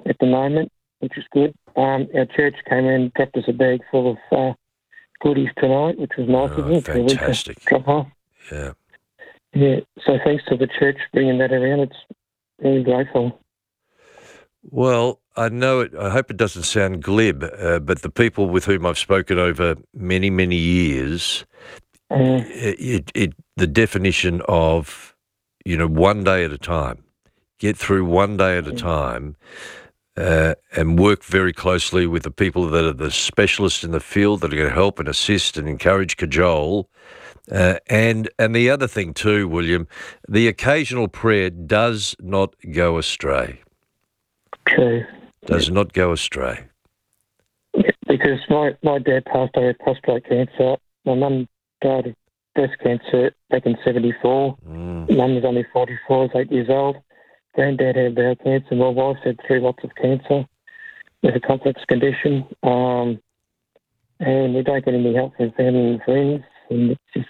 at the moment, which is good. Our church came in and dropped us a bag full of goodies tonight, which was nice of them. Fantastic. Drop off. Yeah. Yeah, so thanks to the church bringing that around. It's really grateful. Well, I know it. I hope it doesn't sound glib, but the people with whom I've spoken over many, many years, the definition of, one day at a time, get through one day at a time, and work very closely with the people that are the specialists in the field that are going to help and assist and encourage, cajole. And the other thing too, William, the occasional prayer does not go astray. True. Does not go astray. Yeah, because my dad passed away with prostate cancer. My mum died of breast cancer back in 1974. Mum was only 44, was 8 years old. Granddad had bowel cancer. My wife had 3 lots of cancer. It was a complex condition. And we don't get any help from family and friends. And it's just,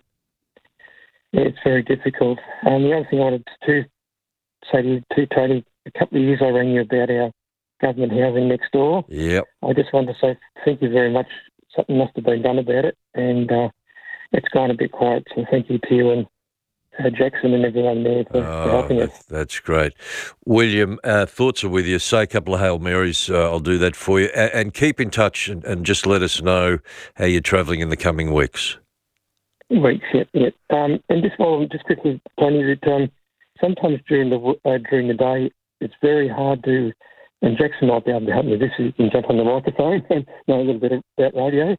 it's very difficult. The other thing I wanted to say to you too, Tony, a couple of years I rang you about our government housing next door. Yep. I just wanted to say thank you very much. Something must have been done about it, and it's gone a bit quiet. So thank you to you and Jackson and everyone there for helping us. That's great. William, thoughts are with you. Say a couple of Hail Marys. I'll do that for you. And keep in touch and just let us know how you're travelling in the coming weeks. Weeks, yeah. And just quickly, Tony, that sometimes during the day, it's very hard to, and Jackson might be able to help me with this, you can jump on the microphone and know a little bit about radio.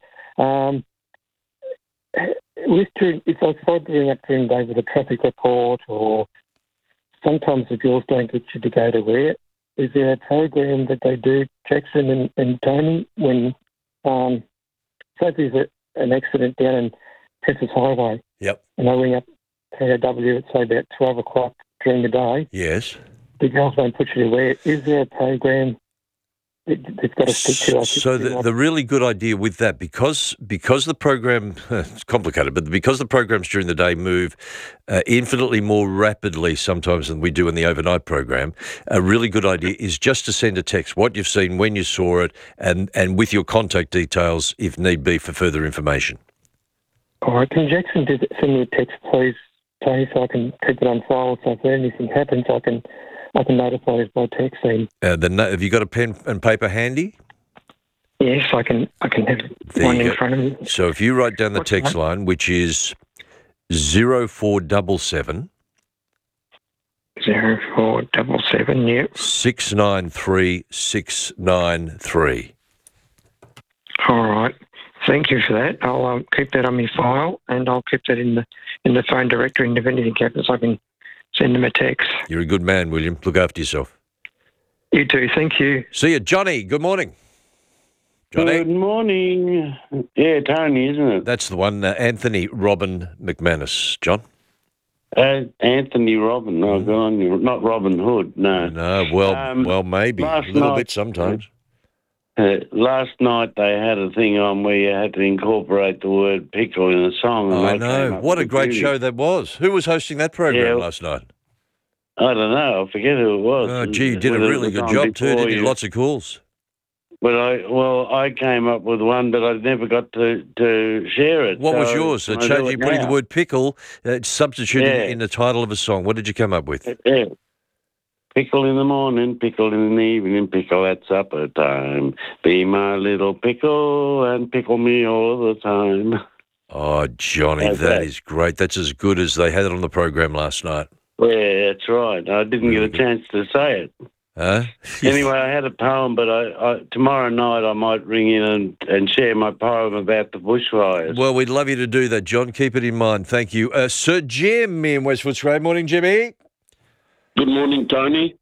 If I try to ring up during the day with a traffic report, or sometimes the girls don't get you to go to where, is there a program that they do, Jackson and Tony, when say there's an accident down in Princess Highway? Yep. And I ring up POW at say about 12 o'clock during the day. Yes. The girls don't put you to where. Is there a program they've got to stick to? So the really good idea with that, because the program, it's complicated, but because the programs during the day move infinitely more rapidly sometimes than we do in the overnight program, a really good idea is just to send a text, what you've seen, when you saw it, and with your contact details if need be for further information. All right. Can Jackson send me a text, please, Tony, so I can keep it on file, so if anything happens, I can notify us by text. Have you got a pen and paper handy? Yes, I can have one in front of me. So if you write down the text line, which is 0477 0477, yep. 693 693. All right. Thank you for that. I'll keep that on my file, and I'll keep that in the phone directory, and if anything happens, I can send them a text. You're a good man, William. Look after yourself. You too. Thank you. See you. Johnny, good morning. Johnny? Good morning. Yeah, Tony, isn't it? That's the one. Anthony Robin McManus. John? Anthony Robin. No, go on. Not Robin Hood, no. No, well, maybe. A little bit sometimes. Last night they had a thing on where you had to incorporate the word pickle in a song. I know. What a great show that was. Who was hosting that program last night? I don't know. I forget who it was. Oh, gee, you did a really good job too, didn't you? Lots of calls. But I came up with one, but I never got to share it. What was yours? You putting the word pickle, substituting in the title of a song. What did you come up with? Yeah. Pickle in the morning, pickle in the evening, pickle at supper time. Be my little pickle and pickle me all the time. Oh, Johnny, that is great. That's as good as they had it on the program last night. Yeah, that's right. I didn't get a chance to say it. Huh? Anyway, I had a poem, but I tomorrow night I might ring in and share my poem about the bushfires. Well, we'd love you to do that, John. Keep it in mind. Thank you. Sir Jim in West Footscray. Morning, Jimmy. Good morning, Tony.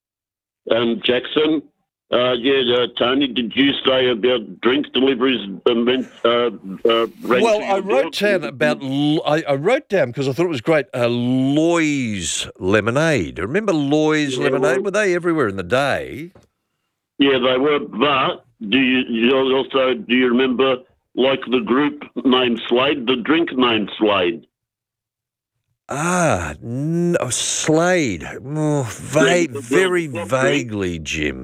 Jackson. Tony, did you say about drink deliveries? Well, I wrote down because I thought it was great. Loy's Lemonade. Remember Loy's Lemonade? Were they everywhere in the day? Yeah, they were. But do you remember, like the group name Slade, the drink name Slade? No, Slade. Very vaguely, Jim.